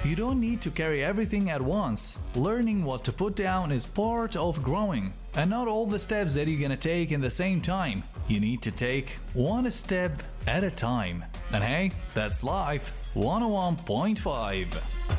You don't need to carry everything at once. Learning what to put down is part of growing, and not all the steps that you're gonna take in the same time. You need to take one step at a time. And hey, that's life 101.5.